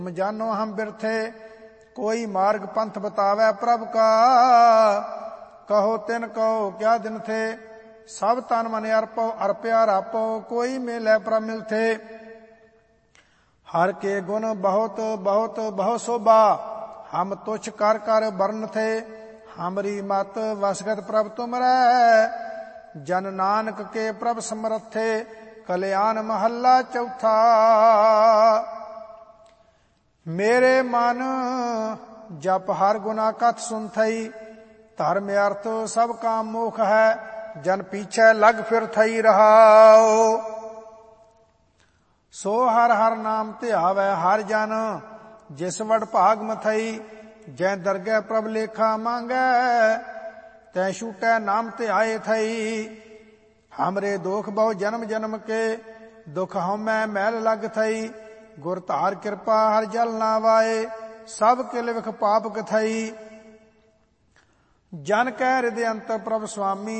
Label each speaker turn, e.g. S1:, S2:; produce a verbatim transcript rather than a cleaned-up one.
S1: जानो हम बिरथे कोई मार्ग पंथ बतावै प्रभ का। कहो तिन कहो क्या दिन थे सब तन मन अर्पो अर्प्या रापो कोई मिलै प्रभ मिलथे। हर के गुण बहुत बहुत बहु शोभा हम तुच्छ कर कर बरन थे। हमरी मत वसगत प्रभ तुमरै जन नानक के प्रभ समर्थे। कल्याण महला चौथा। मेरे मन जप हर गुना कथ सुन थई। धर्म अर्थ सब काम मोख है जन पीछे लग फिर थई रहाओ। सो हर हर नाम ध्यावै हर जन जिस वड भाग मथई। जै दरगह प्रभ लेखा मांगै तै छूटै नाम ध्याए थई। हमरे दोख बहु जन्म जन्म के दुख हमै मैल लग थई। गुर धार कृपा हर जल ना वाए सब किल विख पाप कथई। जन कह हृदय अंतर प्रभ स्वामी